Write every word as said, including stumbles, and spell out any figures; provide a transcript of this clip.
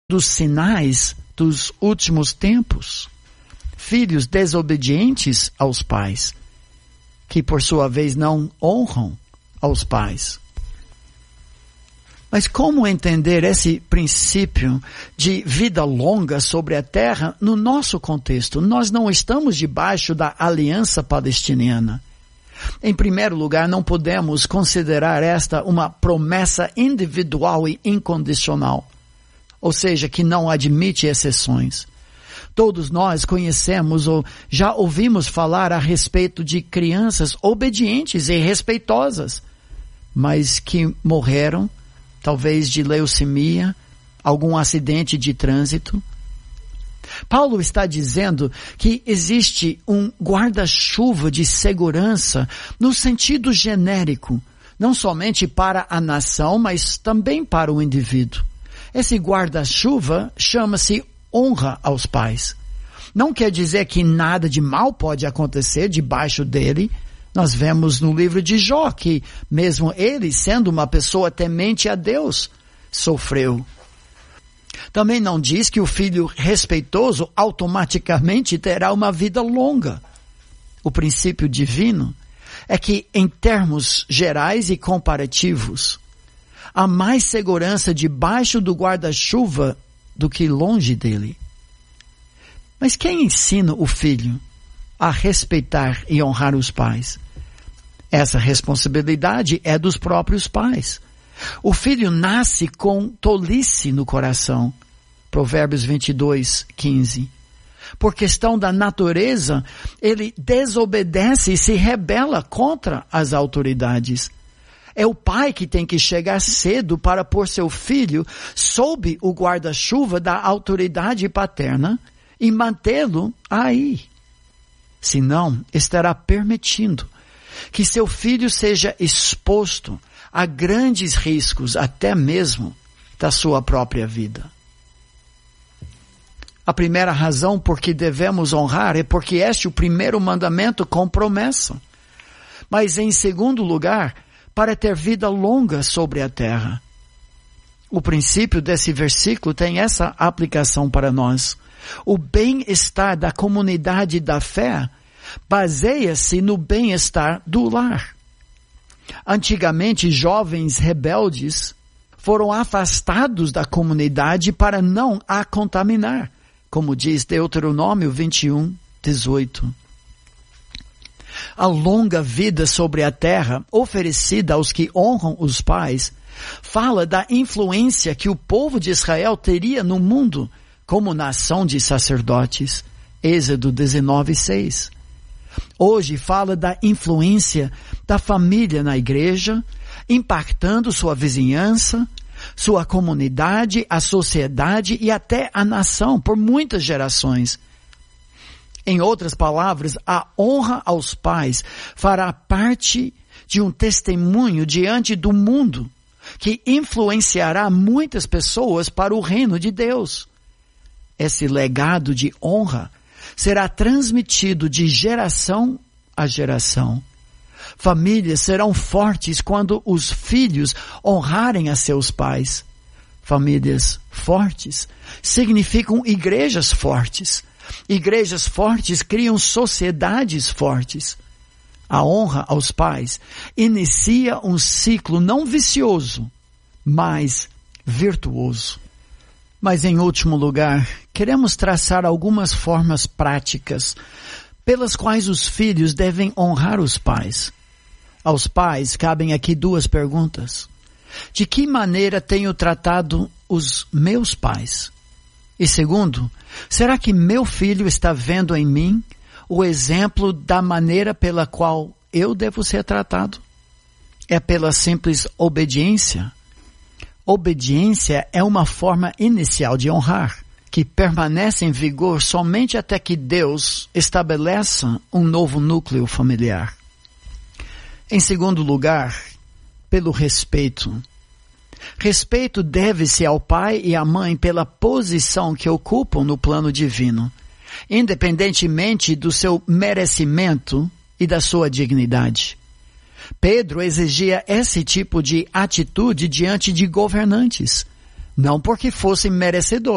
dos sinais dos últimos tempos. Filhos desobedientes aos pais, que por sua vez não honram aos pais. Mas como entender esse princípio de vida longa sobre a terra no nosso contexto? Nós não estamos debaixo da aliança palestiniana. Em primeiro lugar, não podemos considerar esta uma promessa individual e incondicional, ou seja, que não admite exceções. Todos nós conhecemos ou já ouvimos falar a respeito de crianças obedientes e respeitosas, mas que morreram, talvez de leucemia, algum acidente de trânsito. Paulo está dizendo que existe um guarda-chuva de segurança no sentido genérico, não somente para a nação, mas também para o indivíduo. Esse guarda-chuva chama-se honra aos pais. Não quer dizer que nada de mal pode acontecer debaixo dele. Nós vemos no livro de Jó que, mesmo ele, sendo uma pessoa temente a Deus, sofreu. Também não diz que o filho respeitoso automaticamente terá uma vida longa. O princípio divino é que, em termos gerais e comparativos, há mais segurança debaixo do guarda-chuva do que longe dele. Mas quem ensina o filho a respeitar e honrar os pais? Essa responsabilidade é dos próprios pais. O filho nasce com tolice no coração. Provérbios vinte e dois, quinze. Por questão da natureza, ele desobedece e se rebela contra as autoridades. É o pai que tem que chegar cedo para pôr seu filho sob o guarda-chuva da autoridade paterna e mantê-lo aí. Senão, estará permitindo que seu filho seja exposto a grandes riscos, até mesmo da sua própria vida. A primeira razão por que devemos honrar é porque este é o primeiro mandamento com promessa. Mas em segundo lugar, para ter vida longa sobre a terra. O princípio desse versículo tem essa aplicação para nós. O bem-estar da comunidade da fé baseia-se no bem-estar do lar. Antigamente, jovens rebeldes foram afastados da comunidade para não a contaminar, como diz Deuteronômio vinte e um, dezoito. A longa vida sobre a terra, oferecida aos que honram os pais, fala da influência que o povo de Israel teria no mundo como nação de sacerdotes. Êxodo dezenove, seis. Hoje fala da influência da família na igreja, impactando sua vizinhança, sua comunidade, a sociedade e até a nação por muitas gerações. Em outras palavras, a honra aos pais fará parte de um testemunho diante do mundo que influenciará muitas pessoas para o reino de Deus. Esse legado de honra será transmitido de geração a geração. Famílias serão fortes quando os filhos honrarem a seus pais. Famílias fortes significam igrejas fortes. Igrejas fortes criam sociedades fortes. A honra aos pais inicia um ciclo não vicioso, mas virtuoso. Mas em último lugar, queremos traçar algumas formas práticas pelas quais os filhos devem honrar os pais. Aos pais cabem aqui duas perguntas. De que maneira tenho tratado os meus pais? E segundo, será que meu filho está vendo em mim o exemplo da maneira pela qual eu devo ser tratado? É pela simples obediência? Obediência é uma forma inicial de honrar, que permanece em vigor somente até que Deus estabeleça um novo núcleo familiar. Em segundo lugar, pelo respeito. Respeito deve-se ao pai e à mãe pela posição que ocupam no plano divino, independentemente do seu merecimento e da sua dignidade. Pedro exigia esse tipo de atitude diante de governantes, não porque fossem merecedores,